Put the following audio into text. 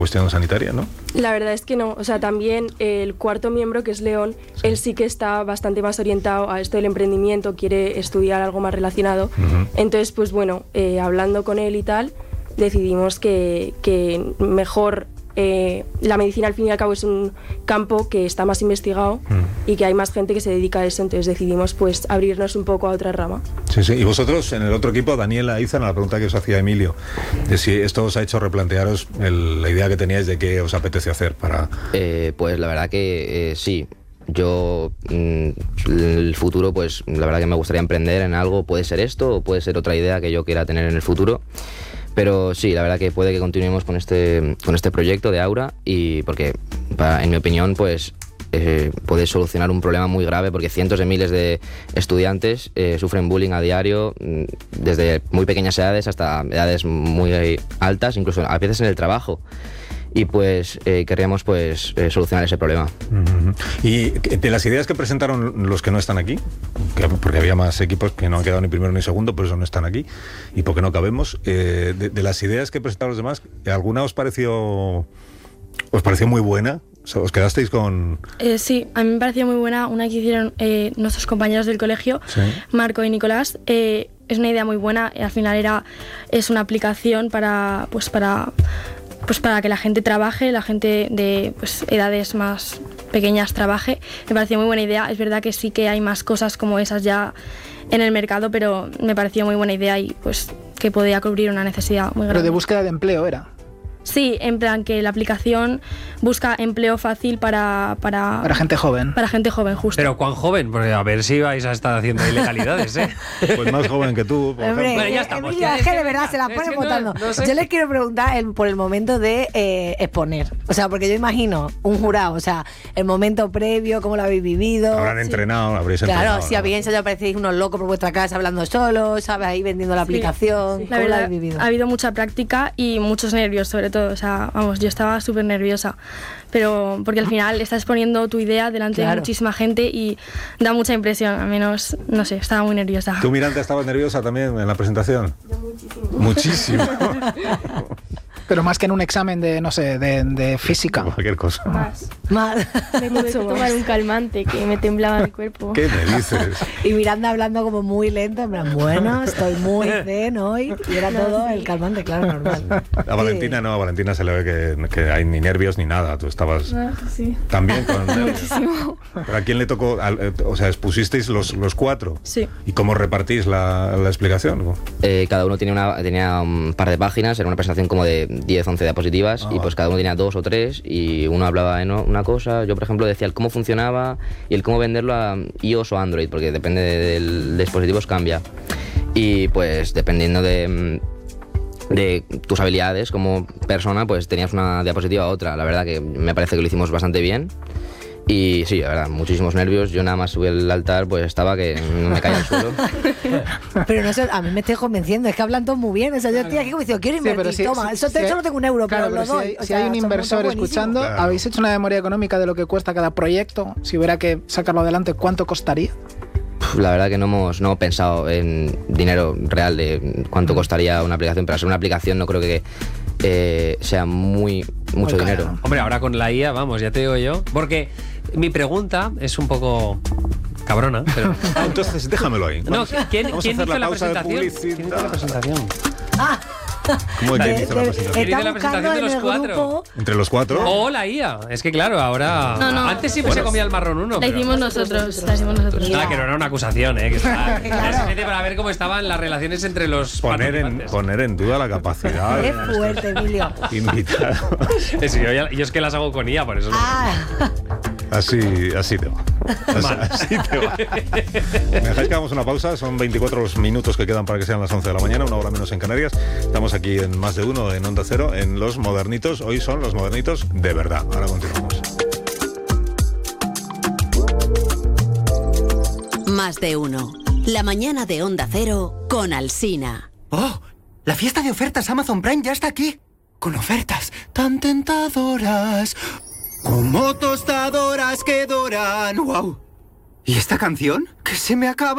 cuestión sanitaria, ¿no? La verdad es que no, o sea, también el cuarto miembro, que es León, sí, él sí que está bastante más orientado a esto del emprendimiento, quiere estudiar algo más relacionado. Entonces, pues bueno, hablando con él y tal, decidimos que mejor... la medicina al fin y al cabo es un campo que está más investigado y que hay más gente que se dedica a eso, entonces decidimos pues abrirnos un poco a otra rama. Sí, sí. Y vosotros en el otro equipo, Daniela Izan, la pregunta que os hacía Emilio, de si esto os ha hecho replantearos la idea que teníais de qué os apetece hacer para... Pues la verdad que sí. Yo, el futuro, pues la verdad que me gustaría emprender en algo, puede ser esto o puede ser otra idea que yo quiera tener en el futuro. Pero sí, la verdad que puede que continuemos con este proyecto de Aura, y porque, en mi opinión, pues puede solucionar un problema muy grave, porque cientos de miles de estudiantes sufren bullying a diario, desde muy pequeñas edades hasta edades muy altas, incluso a veces en el trabajo. Y pues querríamos pues solucionar ese problema. Y de las ideas que presentaron los que no están aquí, porque había más equipos que no han quedado ni primero ni segundo, por eso no están aquí y porque no cabemos, de las ideas que presentaron los demás, ¿alguna os pareció muy buena? O sea, ¿os quedasteis con...? Sí, a mí me pareció muy buena una que hicieron nuestros compañeros del colegio, ¿sí? Marco y Nicolás. Es una idea muy buena, al final es una aplicación para que la gente trabaje, la gente de edades más pequeñas trabaje. Me pareció muy buena idea. Es verdad que sí que hay más cosas como esas ya en el mercado, pero me pareció muy buena idea y pues que podía cubrir una necesidad muy grande. Pero de búsqueda de empleo era. Sí, en plan que la aplicación busca empleo fácil para gente joven. Para gente joven, justo. Pero ¿cuán joven? Porque a ver si vais a estar haciendo ilegalidades, ¿eh? Pues más joven que tú, por Hombre, ejemplo. Bueno, ya estamos. Emilia, es que de verdad se la ponen votando. No sé. Yo les quiero preguntar por el momento de exponer. O sea, porque yo imagino un jurado, o sea, el momento previo, cómo lo habéis vivido. Habrán entrenado, habréis entrenado. Claro, si habéis ensayado, parecéis unos locos por vuestra casa hablando solos, ¿sabes? Ahí vendiendo la aplicación. Sí. ¿Cómo La verdad, lo habéis vivido? ha habido mucha práctica y muchos nervios, sobre todo. O sea, vamos, yo estaba súper nerviosa, pero porque al final estás exponiendo tu idea delante de muchísima gente y da mucha impresión, al menos, no sé, estaba muy nerviosa. ¿Tú, Miranda, estabas nerviosa también en la presentación? Yo muchísimo. Muchísimo. Pero más que en un examen de física. Cualquier cosa. Más. Me tuve que tomar un calmante que me temblaba el cuerpo. ¿Qué me dices? Y Miranda hablando como muy lento, en plan, bueno, estoy muy zen hoy. Y era todo el calmante, claro, normal. A Valentina no, a Valentina se le ve que hay ni nervios ni nada. Tú estabas Sí. también con nervios. Muchísimo. ¿Pero a quién le tocó? O sea, expusisteis los cuatro. Sí. ¿Y cómo repartís la explicación? Cada uno tenía un par de páginas, era una presentación como de 10, 11 diapositivas, y pues cada uno tenía 2 o 3 y uno hablaba en una cosa. Yo, por ejemplo, decía el cómo funcionaba y el cómo venderlo a iOS o Android, porque depende del dispositivo cambia. Y pues dependiendo de tus habilidades como persona, pues tenías una diapositiva u otra. La verdad que me parece que lo hicimos bastante bien. Y sí, la verdad, muchísimos nervios. Yo nada más subí al altar, pues estaba que no me caía al suelo. Pero no sé, a mí me estoy convenciendo, es que hablan todos muy bien. O sea, yo estoy aquí como diciendo, quiero invertir, toma, solo tengo un euro, claro, pero lo doy. Si hay un inversor escuchando, Claro. ¿habéis hecho una memoria económica de lo que cuesta cada proyecto? Si hubiera que sacarlo adelante, ¿cuánto costaría? La verdad que no hemos pensado en dinero real de cuánto costaría una aplicación, pero al ser una aplicación no creo que sea mucho dinero. Cara, ¿no? Hombre, ahora con la IA, vamos, ya te digo yo. Porque mi pregunta es un poco cabrona, pero... Entonces, déjamelo ahí. No, ¿quién vamos a hizo hacer la la pausa de presentación? publicidad. ¿Quién hizo la presentación? ¿Cómo es que hizo la presentación? ¿Quién hizo Está la presentación buscando de en los el 4? grupo. ¿Entre los 4? O la IA. Es que claro, ahora... No. Antes siempre se comía el marrón uno. La hicimos nosotros. La hicimos nosotros. Ah, que no era una acusación, que estaba Claro. simplemente para ver cómo estaban las relaciones entre los participantes. Poner en duda la capacidad. Es fuerte, Emilio. Invitados. Sí, yo es que las hago con IA, por eso. Así te va. Así te va. ¿Me dejáis que hagamos una pausa? Son 24 los minutos que quedan para que sean las 11 de la mañana, una hora menos en Canarias. Estamos aquí en Más de Uno, en Onda Cero, en Los Modernitos. Hoy son Los Modernitos de verdad. Ahora continuamos. Más de Uno. La mañana de Onda Cero con Alsina. ¡Oh! La fiesta de ofertas Amazon Prime ya está aquí. Con ofertas tan tentadoras como tostadoras que doran. ¡Wow! ¿Y esta canción? Que se me acaba